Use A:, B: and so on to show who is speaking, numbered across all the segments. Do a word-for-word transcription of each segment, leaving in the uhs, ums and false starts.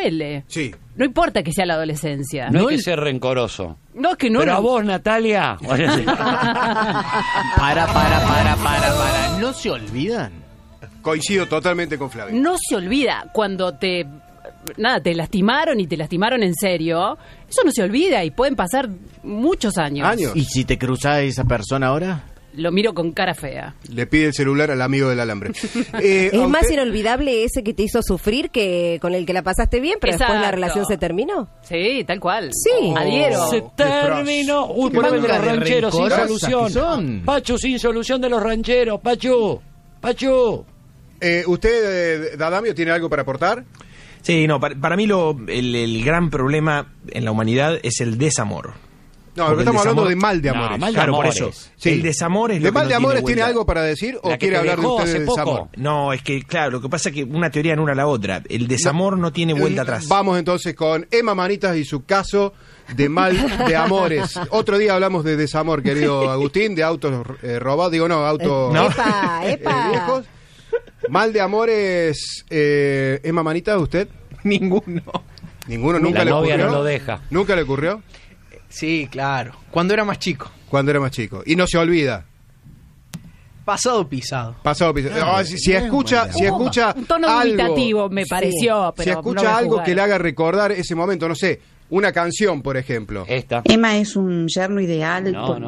A: duele.
B: Sí.
A: No importa que sea la adolescencia.
C: No,
A: No,
C: hay que ser rencoroso.
A: no es que no.
C: Pero
A: no.
C: a vos, Natalia.
D: Para, para, para, para, para. ¿No se olvidan?
B: Coincido totalmente con Flavio.
A: No se olvida cuando te... Nada, te lastimaron y te lastimaron en serio. Eso no se olvida y pueden pasar muchos años.
B: ¿Años?
D: ¿Y si te cruzás a esa persona ahora?
A: Lo miro con cara fea.
B: Le pide el celular al amigo del alambre. Eh,
E: Es
B: ¿a
E: más
B: usted-
E: inolvidable ese que te hizo sufrir que con el que la pasaste bien, pero después la
A: Exacto.
E: relación se terminó.
A: Sí, tal cual.
E: Sí.
A: Adhiero.
C: Se terminó. Uy,
D: Qué
C: vuelven los
D: banda de
C: rancheros sin
D: rencorosas
C: solución.
D: que son.
C: Pachu sin solución de los rancheros. Pachu. Pachu.
B: Eh, ¿Usted, eh, Dadamio, tiene algo para aportar?
F: Sí, no, para, para mí lo, el, el gran problema en la humanidad es el desamor.
B: No,
F: Porque el
B: estamos hablando
F: desamor-
B: de mal de
C: No,
B: amores.
C: mal de
F: Claro,
C: amores.
F: por eso.
B: Sí.
F: El desamor es
B: ¿De
F: lo
B: mal
F: que
B: de
F: no
B: amores
F: tiene
B: tiene
F: vuelta.
B: algo para decir o
C: La que
B: quiere
C: te
B: hablar de
C: dejó
B: usted
C: hace
B: de
C: poco.
B: desamor?
F: No, es que, claro, lo que pasa es que una teoría en una a la otra. El desamor no tiene vuelta
B: Eh,
F: atrás.
B: Vamos entonces con Emma Manitas y su caso de mal de amores. Otro día hablamos de desamor, querido Agustín, de autos eh, robados, digo no, autos
F: No.
E: Epa,
B: eh,
E: epa.
B: viejos. Mal de amores, eh, Emma Manitas, ¿usted?
G: Ninguno.
B: Ninguno, nunca
C: La
B: le
C: novia
B: ocurrió.
C: no lo deja.
B: ¿Nunca le ocurrió?
G: Sí, claro. Cuando era más chico.
B: Cuando era más chico. Y no se olvida.
G: Pasado pisado.
B: Pasado piso. Ah, si, si escucha, si escucha
A: Un tono
B: algo,
A: dubitativo me pareció, pero
B: si
A: no
B: escucha
A: voy a
B: algo
A: jugar.
B: que le haga recordar ese momento, no sé, una canción, por ejemplo.
C: Esta.
H: Emma es un yerno ideal.
C: No,
H: por-
C: no.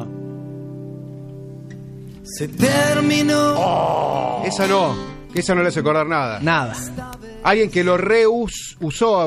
I: Se terminó.
B: Esa no, que esa no le hace acordar nada.
G: Nada.
B: Alguien que lo reusó